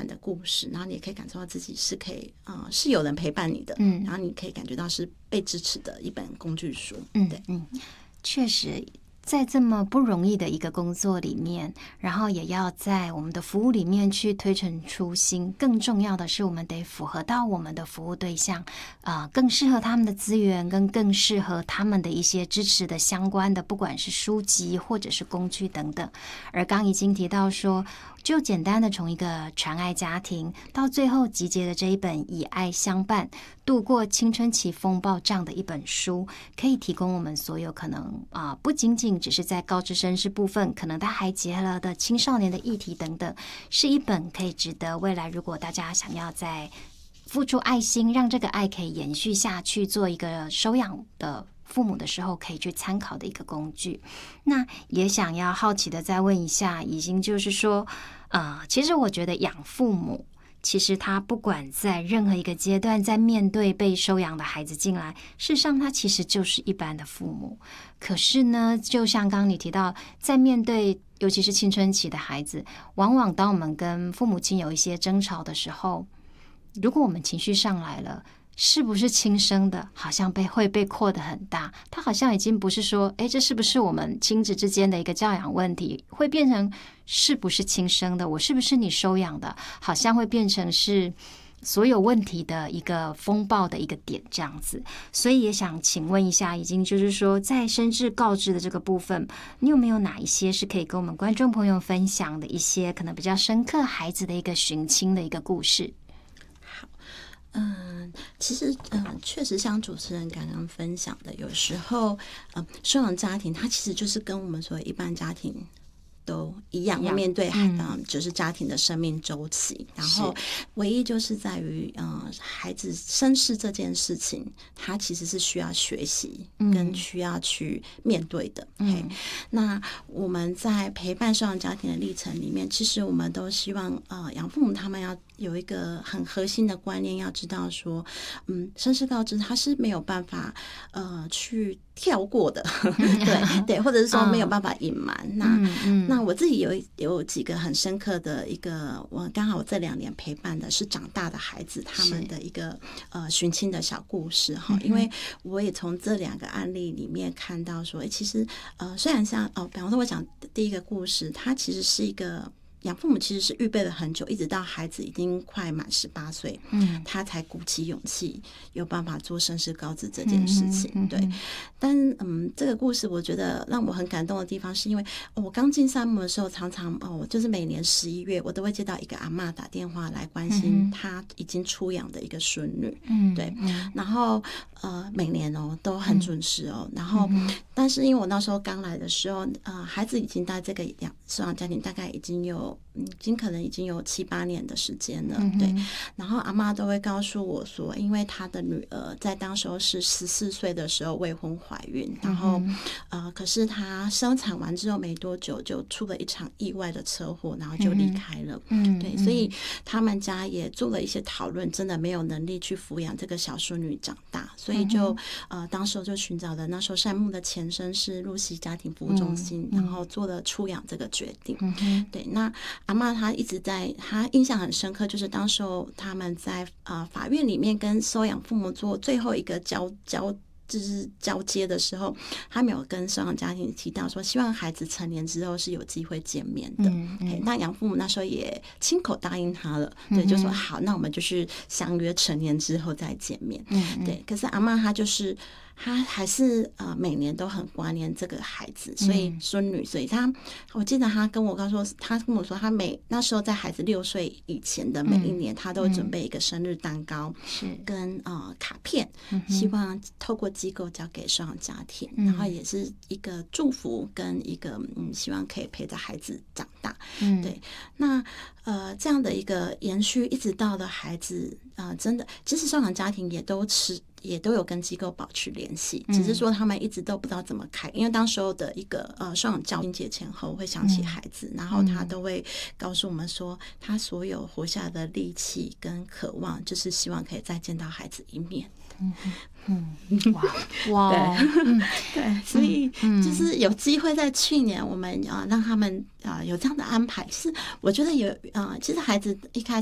暖的故事，然后你也可以感受到自己是可以是有人陪伴你的，然后你可以感觉到是被支持的一本工具书。对， 确实。在这么不容易的一个工作里面，然后也要在我们的服务里面去推陈出新，更重要的是我们得符合到我们的服务对象，更适合他们的资源，跟更适合他们的一些支持的相关的，不管是书籍或者是工具等等。而刚已经提到说，就简单的从一个传爱家庭到最后集结的这一本以爱相伴度过青春期风暴这样的一本书，可以提供我们所有可能不仅仅只是在高知识部分，可能它还结合了的青少年的议题等等，是一本可以值得未来如果大家想要在付出爱心，让这个爱可以延续下去，做一个收养的父母的时候可以去参考的一个工具。那也想要好奇的再问一下，已经就是说其实我觉得养父母其实他不管在任何一个阶段，在面对被收养的孩子进来，事实上他其实就是一般的父母。可是呢，就像刚刚你提到，在面对尤其是青春期的孩子，往往当我们跟父母亲有一些争吵的时候，如果我们情绪上来了，是不是亲生的好像会被扩得很大，他好像已经不是说这是不是我们亲子之间的一个教养问题，会变成是不是亲生的，我是不是你收养的，好像会变成是所有问题的一个风暴的一个点这样子。所以也想请问一下，已经就是说在深知告知的这个部分，你有没有哪一些是可以跟我们观众朋友分享的一些可能比较深刻孩子的一个寻亲的一个故事？ 其实确实像主持人刚刚分享的，有时候收养家庭它其实就是跟我们所谓一般家庭都一样，要面对就是家庭的生命周期，然后唯一就是在于孩子身世这件事情，他其实是需要学习跟需要去面对的。那我们在陪伴收养家庭的历程里面，其实我们都希望养父母他们要有一个很核心的观念，要知道说身世告知他是没有办法去跳过的对，或者是说没有办法隐瞒。那我自己有几个很深刻的一个，我刚好这2年陪伴的是长大的孩子他们的一个寻亲的小故事哈，因为我也从这2个案例里面看到说，其实虽然像比方说我讲第一个故事，它其实是一个养父母其实是预备了很久，一直到孩子已经快满18岁，他才鼓起勇气有办法做身世告知这件事情。对，但这个故事我觉得让我很感动的地方，是因为我刚进山姆的时候，常常就是每年11月，我都会接到一个阿嬷打电话来关心他已经出养的一个孙女。对，然后每年都很准时然后但是因为我那时候刚来的时候，孩子已经在这个收养家庭大概已经可能已经有7、8年的时间了。对，然后阿嬷都会告诉我说，因为她的女儿在当时候是14岁的时候未婚怀孕，然后可是她生产完之后没多久就出了一场意外的车祸，然后就离开了。对，所以他们家也做了一些讨论，真的没有能力去抚养这个小孙女长大，所以就当时候就寻找了那时候山姆的前身是露西家庭服务中心，然后做了出养这个决定。对，那阿嬷她一直她印象很深刻，就是当时候他们在法院里面跟收养父母做最后一个就是交接的时候，他没有跟收养家庭提到说，希望孩子成年之后是有机会见面的。那养父母那时候也亲口答应他了，对，就说好，那我们就是相约成年之后再见面。对，可是阿嬷她还是每年都很挂念这个孩子，所以孙女，所以我记得她跟我说，她那时候在孩子6岁以前的每一年，她都准备一个生日蛋糕，跟卡片，希望透过机构交给收养家庭，然后也是一个祝福跟一个希望可以陪着孩子长大。对，那这样的一个延续，一直到了孩子真的，其实收养家庭也都有跟机构保持联系，只是说他们一直都不知道怎么开，因为当时候的一个收养教节前后会想起孩子，然后他都会告诉我们说，他所有活下的力气跟渴望，就是希望可以再见到孩子一面。 哇， 对，所以就是有机会在去年我们让他们有这样的安排，其实我觉得其实孩子一开始